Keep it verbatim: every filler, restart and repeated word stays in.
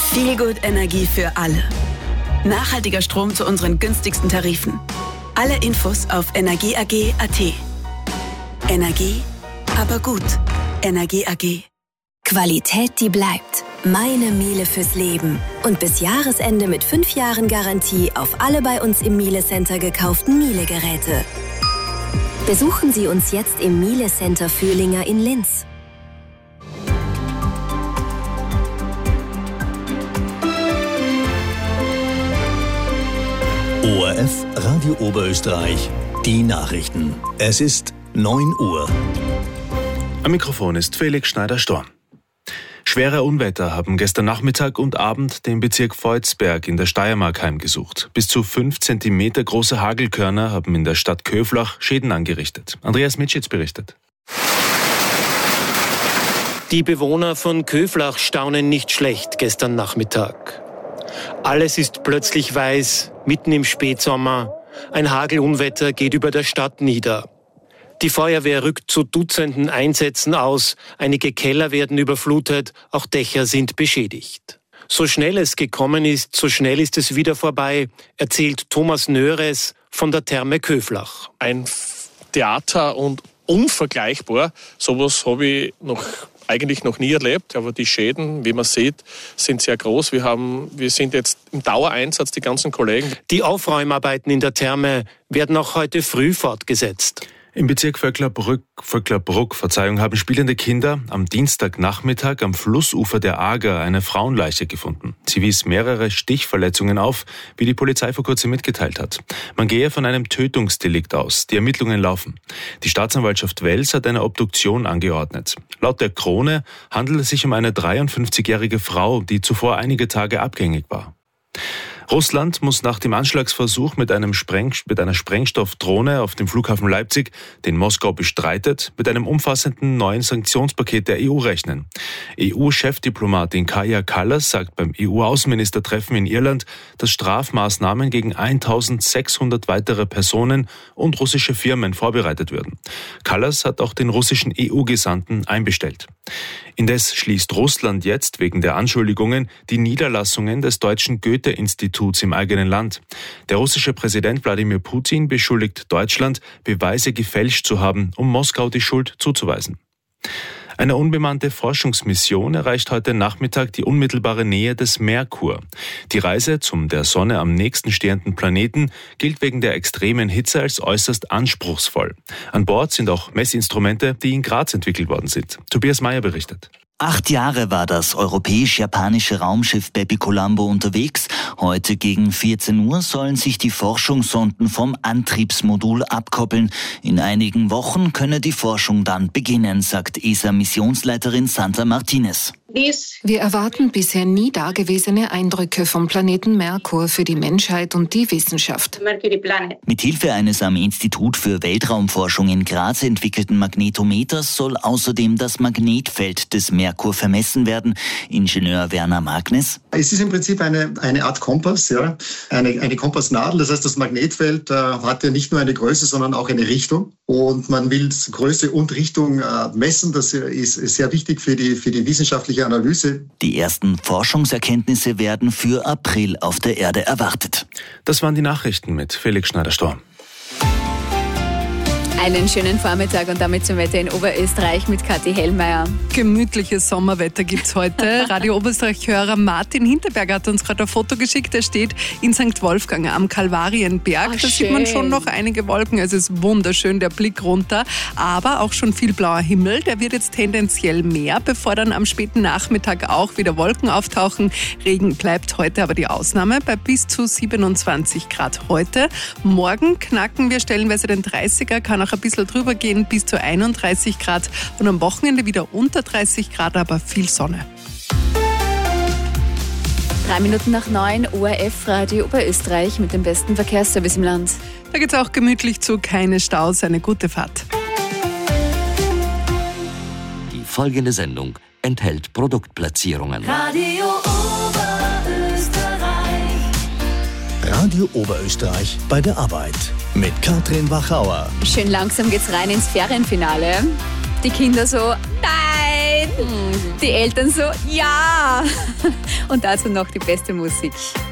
Feelgood-Energie für alle. Nachhaltiger Strom zu unseren günstigsten Tarifen. Alle Infos auf energie a g punkt a t. Energie, aber gut. Energie A G. Qualität, die bleibt. Meine Miele fürs Leben. Und bis Jahresende mit fünf Jahren Garantie auf alle bei uns im Miele Center gekauften Miele-Geräte. Besuchen Sie uns jetzt im Miele Center Fühlinger in Linz. O R F Radio Oberösterreich, die Nachrichten. Es ist neun Uhr. Am Mikrofon ist Felix Schneider-Storm. Schwere Unwetter haben gestern Nachmittag und Abend den Bezirk Volzberg in der Steiermark heimgesucht. Bis zu fünf Zentimeter große Hagelkörner haben in der Stadt Köflach Schäden angerichtet. Andreas Mitschitz berichtet. Die Bewohner von Köflach staunen nicht schlecht gestern Nachmittag. Alles ist plötzlich weiß, mitten im Spätsommer. Ein Hagelunwetter geht über der Stadt nieder. Die Feuerwehr rückt zu Dutzenden Einsätzen aus. Einige Keller werden überflutet, auch Dächer sind beschädigt. So schnell es gekommen ist, so schnell ist es wieder vorbei, erzählt Thomas Nöres von der Therme Köflach. Ein Theater und unvergleichbar. Sowas habe ich noch eigentlich noch nie erlebt, aber die Schäden, wie man sieht, sind sehr groß. Wir haben, wir sind jetzt im Dauereinsatz, die ganzen Kollegen. Die Aufräumarbeiten in der Therme werden auch heute früh fortgesetzt. Im Bezirk Vöcklerbruck, Vöcklerbruck Verzeihung, haben spielende Kinder am Dienstagnachmittag am Flussufer der Ager eine Frauenleiche gefunden. Sie wies mehrere Stichverletzungen auf, wie die Polizei vor kurzem mitgeteilt hat. Man gehe von einem Tötungsdelikt aus. Die Ermittlungen laufen. Die Staatsanwaltschaft Wels hat eine Obduktion angeordnet. Laut der Krone handelt es sich um eine dreiundfünfzigjährige Frau, die zuvor einige Tage abgängig war. Russland muss nach dem Anschlagsversuch mit, einem Spreng, mit einer Sprengstoffdrohne auf dem Flughafen Leipzig, den Moskau bestreitet, mit einem umfassenden neuen Sanktionspaket der E U rechnen. E U-Chefdiplomatin Kaja Kallas sagt beim E U-Außenministertreffen in Irland, dass Strafmaßnahmen gegen eintausendsechshundert weitere Personen und russische Firmen vorbereitet würden. Kallas hat auch den russischen E U-Gesandten einbestellt. Indes schließt Russland jetzt wegen der Anschuldigungen die Niederlassungen des deutschen Goethe-Instituts im eigenen Land. Der russische Präsident Wladimir Putin beschuldigt Deutschland, Beweise gefälscht zu haben, um Moskau die Schuld zuzuweisen. Eine unbemannte Forschungsmission erreicht heute Nachmittag die unmittelbare Nähe des Merkur. Die Reise zum der Sonne am nächsten stehenden Planeten gilt wegen der extremen Hitze als äußerst anspruchsvoll. An Bord sind auch Messinstrumente, die in Graz entwickelt worden sind. Tobias Meyer berichtet. Acht Jahre war das europäisch-japanische Raumschiff Bepi Colombo unterwegs. Heute gegen vierzehn Uhr sollen sich die Forschungssonden vom Antriebsmodul abkoppeln. In einigen Wochen könne die Forschung dann beginnen, sagt E S A-Missionsleiterin Sandra Martinez. Wir erwarten bisher nie dagewesene Eindrücke vom Planeten Merkur für die Menschheit und die Wissenschaft. Mithilfe eines am Institut für Weltraumforschung in Graz entwickelten Magnetometers soll außerdem das Magnetfeld des Merkur vermessen werden. Ingenieur Werner Magnes. Es ist im Prinzip eine, eine Art Kompass, ja, eine, eine Kompassnadel. Das heißt, das Magnetfeld äh, hat ja nicht nur eine Größe, sondern auch eine Richtung. Und man will Größe und Richtung äh, messen. Das ist, ist sehr wichtig für die, für die wissenschaftliche Analyse. Die ersten Forschungserkenntnisse werden für April auf der Erde erwartet. Das waren die Nachrichten mit Felix Schneider-Storm. Einen schönen Vormittag und damit zum Wetter in Oberösterreich mit Kathi Hellmeier. Gemütliches Sommerwetter gibt's heute. Radio Oberösterreich-Hörer Martin Hinterberger hat uns gerade ein Foto geschickt. Er steht in Sankt Wolfgang am Kalvarienberg. Ach, da sieht man schon noch einige Wolken. Es ist wunderschön, der Blick runter. Aber auch schon viel blauer Himmel. Der wird jetzt tendenziell mehr, bevor dann am späten Nachmittag auch wieder Wolken auftauchen. Regen bleibt heute aber die Ausnahme bei bis zu siebenundzwanzig Grad heute. Morgen knacken wir stellenweise den dreißiger, kann auch ein bisschen drüber gehen, bis zu einunddreißig Grad und am Wochenende wieder unter dreißig Grad, aber viel Sonne. Drei Minuten nach neun, O R F Radio Oberösterreich mit dem besten Verkehrsservice im Land. Da geht's auch gemütlich zu, keine Staus, eine gute Fahrt. Die folgende Sendung enthält Produktplatzierungen. Radio Oberösterreich. Radio Oberösterreich bei der Arbeit mit Katrin Wachauer. Schön langsam geht's rein ins Ferienfinale. Die Kinder so, nein, Die Eltern so, ja. Und dazu noch die beste Musik.